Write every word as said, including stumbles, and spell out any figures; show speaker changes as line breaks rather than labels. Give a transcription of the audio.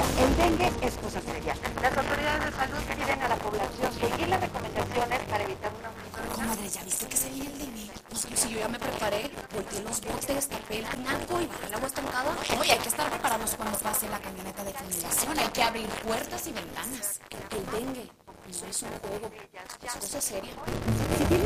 Mira, el dengue es cosa seria. Las autoridades de salud piden a la población seguir las recomendaciones para evitar un aumento de
Comadre, ¿ya viste que se viene el dengue? Pues, pues si yo ya me preparé, volteé los botes, tapé el tinaco y bajé el agua estancada. No, y hay que estar preparados cuando pase la camioneta de fumigación. Hay que abrir puertas y ventanas. El dengue no es un juego, es cosa seria.
Si tienes